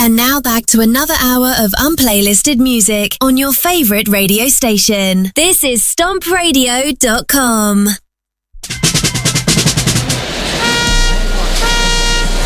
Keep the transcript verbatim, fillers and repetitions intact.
And now back to another hour of unplaylisted music on your favourite radio station. This is stomp radio dot com.